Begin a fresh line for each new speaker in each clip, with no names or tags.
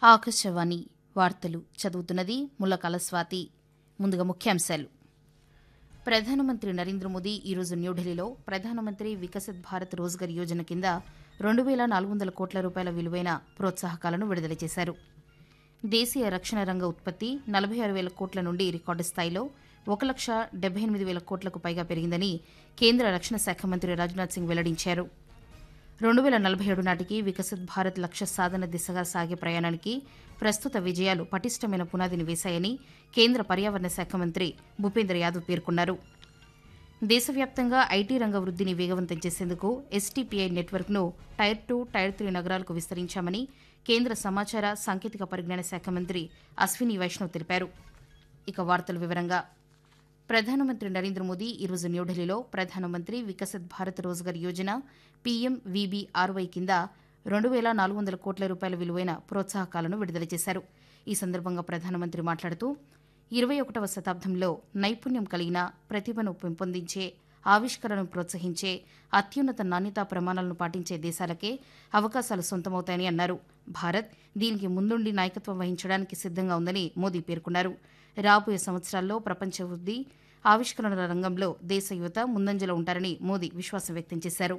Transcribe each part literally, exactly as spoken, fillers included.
ఆకాశవాణి వార్తలు చదువుతున్నది ముల్లకాల స్వాతి. ముందుగా ముఖ్యాంశాలు. ప్రధానమంత్రి నరేంద్ర మోదీ ఈరోజు న్యూఢిల్లీలో ప్రధానమంత్రి వికసిత్ భారత్ రోజ్గార్ యోజన కింద రెండు వేల నాలుగు వందల కోట్ల రూపాయల విలువైన ప్రోత్సాహకాలను విడుదల చేశారు. దేశీయ రక్షణ రంగ ఉత్పత్తి నలభై ఆరు వేల కోట్ల నుండి రికార్డు స్థాయిలో ఒక లక్ష డెబ్బై ఎనిమిది వేల కోట్లకు పైగా పెరిగిందని కేంద్ర రక్షణ శాఖ మంత్రి రాజ్నాథ్ సింగ్ వెల్లడించారు. రెండు వేల నలభై ఏడు నాటికి వికసిత్ భారత్ లక్ష్య సాధన దిశగా సాగే ప్రయాణానికి ప్రస్తుత విజయాలు పటిష్టమైన పునాదిని వేశాయని కేంద్ర పర్యావరణ శాఖ మంత్రి భూపేంద్ర యాదవ్ పేర్కొన్నారు. దేశవ్యాప్తంగా ఐటీ రంగ వృద్దిని వేగవంతం చేసేందుకు ఎస్టీపీఐ నెట్వర్క్ను టైర్ టూ టైర్ త్రీ నగరాలకు విస్తరించామని కేంద్ర సమాచార సాంకేతిక పరిజ్ఞాన శాఖ మంత్రి అశ్విని వైష్ణవ్ తెలిపారు. ఇక వార్తల వివరంగా ప్రధానమంత్రి నరేంద్ర మోదీ ఈరోజు న్యూఢిల్లీలో ప్రధానమంత్రి వికసిత్ భారత్ రోజ్గార్ యోజన పీఎంవీబీఆర్వై కింద రెండు వేల నాలుగు వందల కోట్ల రూపాయల విలువైన ప్రోత్సాహకాలను విడుదల చేశారు. ఈ సందర్భంగా ప్రధానమంత్రి మాట్లాడుతూ ఇరవై ఒకటవ శతాబ్దంలో నైపుణ్యం కలిగిన ప్రతిభను పెంపొందించే ఆవిష్కరణను ప్రోత్సహించే అత్యున్నత నాణ్యతా ప్రమాణాలను పాటించే దేశాలకే అవకాశాలు సొంతమవుతాయని అన్నారు. భారత్ దీనికి ముందుండి నాయకత్వం వహించడానికి సిద్దంగా ఉందని మోదీ పేర్కొన్నారు. రాబోయే సంవత్సరాల్లో ప్రపంచ వృద్ధి ఆవిష్కరణల రంగంలో దేశ యువత ముందంజలో ఉంటారని మోదీ విశ్వాసం వ్యక్తం చేశారు.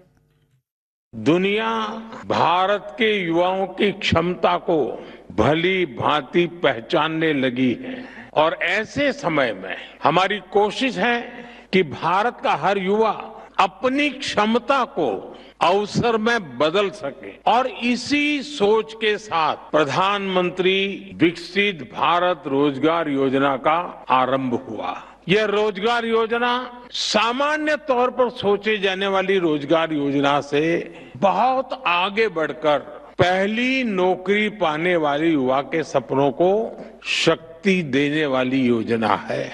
दुनिया भारत के युवाओं की क्षमता को भली भांति पहचानने लगी है और ऐसे समय में हमारी कोशिश है कि भारत का हर युवा अपनी क्षमता को अवसर में बदल सके और इसी सोच के साथ प्रधानमंत्री विकसित भारत रोजगार योजना का आरंभ हुआ. यह रोजगार योजना सामान्य तौर पर सोचे जाने वाली रोजगार योजना से बहुत आगे बढ़कर पहली नौकरी पाने वाले युवा के सपनों को शक्ति देने वाली योजना है.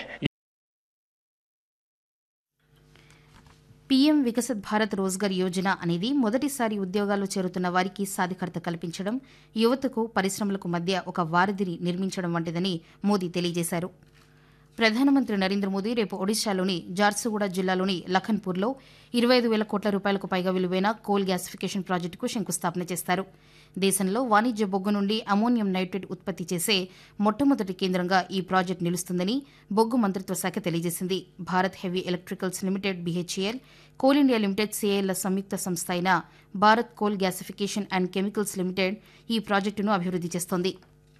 పీఎం వికసిత్ భారత్ రోజ్గార్ యోజన అనేది మొదటిసారి ఉద్యోగాల్లో చేరుతున్న వారికి సాధికారత కల్పించడం, యువతకు పరిశ్రమలకు మధ్య ఒక వారధిని నిర్మించడం వంటిదని మోదీ తెలియజేశారు. ప్రధానమంత్రి నరేంద్ర మోదీ రేపు ఒడిశాలోని జార్సుగూడ జిల్లాలోని లఖన్పూర్లో ఇరవై ఐదు వేల కోట్ల రూపాయలకు పైగా విలువైన కోల్ గ్యాసిఫికేషన్ ప్రాజెక్టుకు శంకుస్థాపన చేస్తారు. దేశంలో వాణిజ్య బొగ్గు నుండి అమోనియం నైట్రేట్ ఉత్పత్తి చేసే మొట్టమొదటి కేంద్రంగా ఈ ప్రాజెక్టు నిలుస్తుందని బొగ్గు మంత్రిత్వ శాఖ తెలియజేసింది. Bharat heavy electricals limited BHEL, coal India limited సీఐఎల్ల సంయుక్త సంస్థ అయిన Bharat coal gasification and chemicals limited ఈ ప్రాజెక్టును అభివృద్ది చేస్తోంది.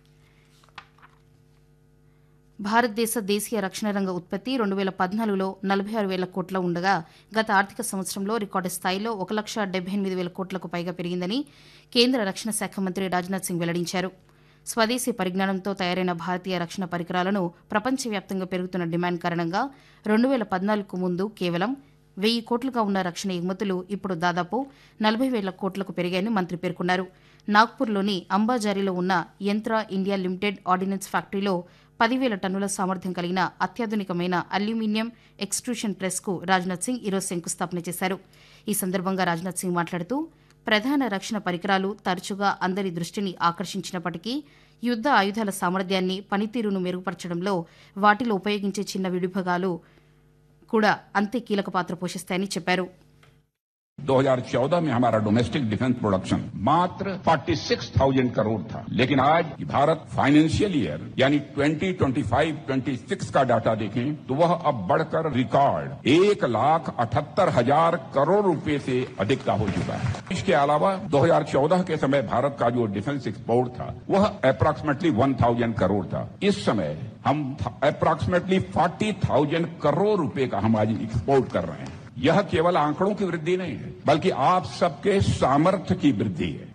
భారతదేశ దేశీయ రక్షణ రంగ ఉత్పత్తి రెండు వేల పద్నాలుగులో నలభై ఆరు వేల కోట్ల ఉండగా గత ఆర్థిక సంవత్సరంలో రికార్డు స్థాయిలో ఒక లక్ష డెబ్బై ఎనిమిది వేల కోట్లకు పైగా పెరిగిందని కేంద్ర రక్షణ శాఖ మంత్రి రాజ్నాథ్ సింగ్ వెల్లడించారు. స్వదేశీ పరిజ్ఞానంతో తయారైన భారతీయ రక్షణ పరికరాలను ప్రపంచవ్యాప్తంగా పెరుగుతున్న డిమాండ్ కారణంగా రెండు వేల పద్నాలుగుకు ముందు కేవలం వెయ్యి కోట్లుగా ఉన్న రక్షణ ఎగుమతులు ఇప్పుడు దాదాపు నలభై వేల కోట్లకు పెరిగాయని మంత్రి పేర్కొన్నారు. నాగ్పూర్లోని అంబాజారీలో ఉన్న యంత్రా ఇండియా లిమిటెడ్ ఆర్డినెన్స్ ఫ్యాక్టరీలో పదివేల టన్నుల సామర్థ్యం కలిగిన అత్యాధునికమైన అల్యూమినియం ఎక్స్ట్రూషన్ ప్రెస్కు రాజ్నాథ్ సింగ్ ఈరోజు శంకుస్థాపన చేశారు. ఈ సందర్భంగా రాజ్నాథ్ సింగ్ మాట్లాడుతూ ప్రధాన రక్షణ పరికరాలు తరచుగా అందరి దృష్టిని ఆకర్షించినప్పటికీ యుద్ద ఆయుధాల సామర్థ్యాన్ని, పనితీరును మెరుగుపరచడంలో వాటిలో ఉపయోగించే చిన్న విడిభాగాలు కూడా అంతే కీలక పాత్ర పోషిస్తాయని చెప్పారు.
दो हज़ार चौदह में हमारा डोमेस्टिक डिफेंस प्रोडक्शन मात्र छियालीस हज़ार करोड़ था, लेकिन आज भारत फाइनेंशियल ईयर यानी twenty twenty five twenty six का डाटा देखें तो वह अब बढ़कर रिकॉर्ड एक लाख अठहत्तर हजार करोड़ रुपए से अधिक का हो चुका है. इसके अलावा दो हज़ार चौदह के समय भारत का जो डिफेंस एक्सपोर्ट था वह अप्रॉक्सीमेटली वन थाउजेंड करोड़ था. इस समय हम अप्रॉक्सीमेटली फोर्टी थाउजेंड करोड़ रुपए का हम आज एक्सपोर्ट कर रहे हैं. यह केवल आंकड़ों की वृद्धि नहीं है, बल्कि आप सबके सामर्थ्य की वृद्धि है.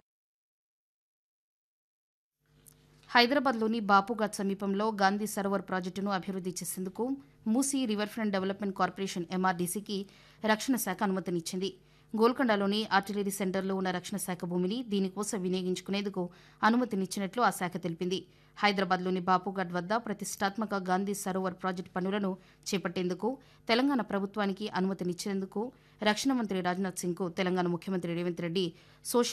హైదరాబాద్లోని బాపుఘాట్ సమీపంలో గాంధీ సరోవర్ ప్రాజెక్టును అభివృద్ది చేసేందుకు Musi river front development corporation ఎంఆర్డీసీకి రక్షణ శాఖ అనుమతినిచ్చింది. గోల్కొండలోని ఆర్టిలరీ సెంటర్లో ఉన్న రక్షణ శాఖ భూమిని దీనికోసం వినియోగించుకునేందుకు అనుమతినిచ్చినట్లు ఆ శాఖ తెలిపింది. హైదరాబాద్లోని బాపుఘాట్ వద్ద ప్రతిష్టాత్మక గాంధీ సరోవర్ ప్రాజెక్టు పనులను చేపట్టేందుకు తెలంగాణ ప్రభుత్వానికి అనుమతినిచ్చేందుకు రక్షణ మంత్రి రాజ్నాథ్ సింగ్కు తెలంగాణ ముఖ్యమంత్రి రేవంత్ రెడ్డి సోషల్